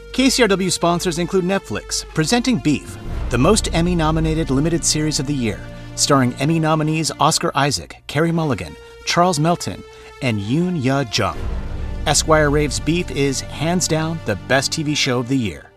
KCRW sponsors include Netflix, presenting Beef, the most Emmy-nominated limited series of the year, starring Emmy nominees Oscar Isaac, Carey Mulligan, Charles Melton, and Yoon Ya Jung. Esquire raves Beef is, hands down, the best TV show of the year.